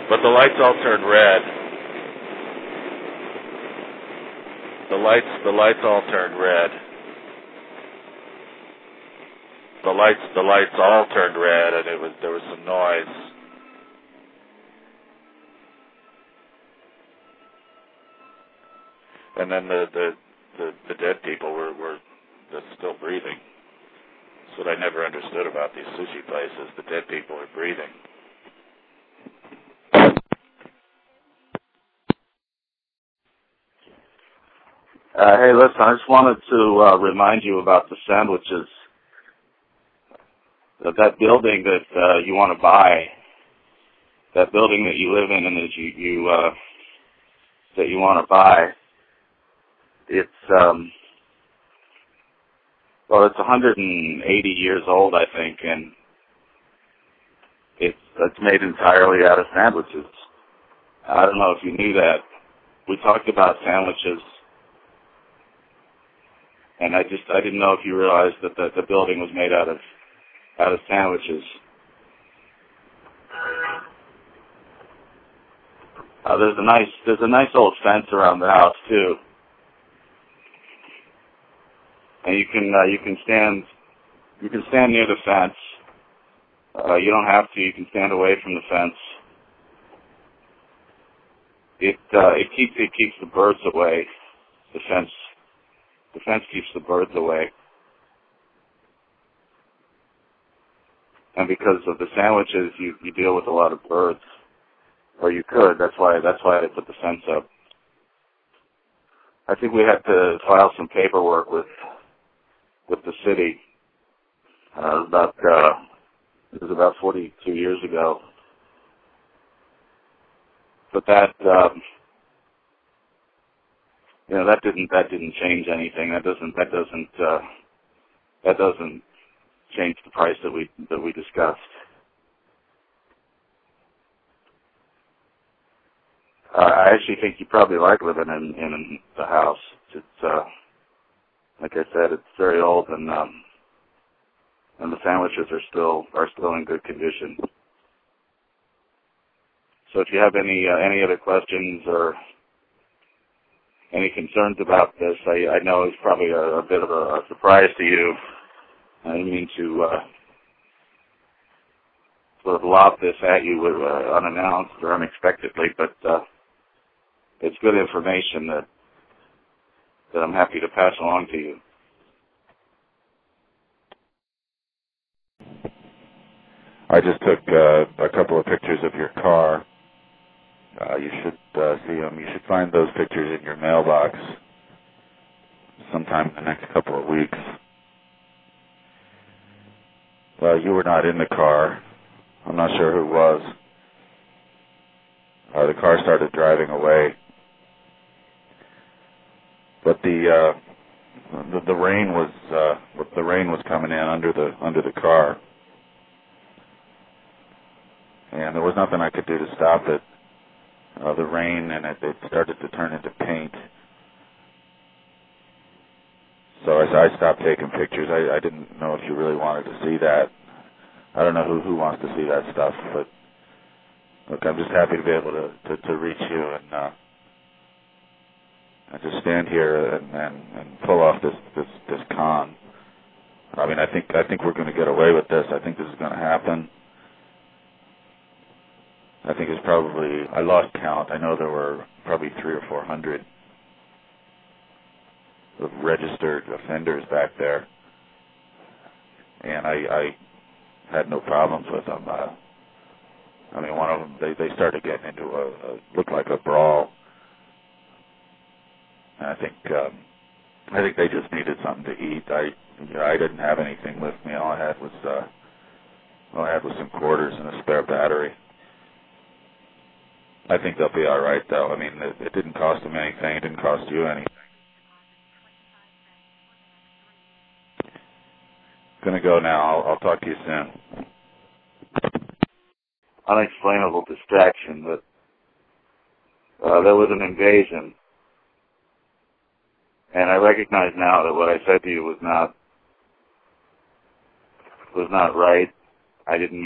But the lights all turned red. The lights all turned red. The lights all turned red, and there was some noise. And then the dead people were still breathing. That's what I never understood about these sushi places. The dead people are breathing. Hey, listen, I just wanted to remind you about the sandwiches. That building that you want to buy, that building that you live in and that you want to buy, it's 180 years old, I think, and it's made entirely out of sandwiches. I don't know if you knew that. We talked about sandwiches, and I didn't know if you realized that the building was made out of sandwiches. There's a nice old fence around the house too, and you can stand near the fence. You don't have to. You can stand away from the fence. It keeps the birds away. The fence keeps the birds away. And because of the sandwiches, you deal with a lot of birds, or you could. That's why they put the fence up. I think we had to file some paperwork with the city. It was about 42 years ago. But that didn't change anything. That doesn't change the price that we discussed. I actually think you probably like living in the house. It's like I said, it's very old, and the sandwiches are still in good condition. So if you have any other questions or any concerns about this, I know it's probably a bit of a surprise to you. I didn't mean to sort of lob this at you unannounced or unexpectedly, but it's good information that I'm happy to pass along to you. I just took a couple of pictures of your car. You should see them. You should find those pictures in your mailbox sometime in the next couple of weeks. Well, you were not in the car. I'm not sure who was. The car started driving away. But the rain was coming in under the car, and there was nothing I could do to stop it. The rain, and it started to turn into paint. So I stopped taking pictures. I didn't know if you really wanted to see that. I don't know who wants to see that stuff, but look, I'm just happy to be able to reach you and just stand here and pull off this con. I mean, I think we're going to get away with this. I think this is going to happen. I think it's probably, I lost count. I know there were probably 300 or 400 registered offenders back there, and I had no problems with them. I mean, one of them, they started getting into looked like a brawl. And I think they just needed something to eat. I didn't have anything with me. All I had was some quarters and a spare battery. I think they'll be all right, though. I mean, it didn't cost them anything. It didn't cost you anything. Gonna go now. I'll talk to you soon. Unexplainable distraction, but there was an invasion, and I recognize now that what I said to you was not right. I didn't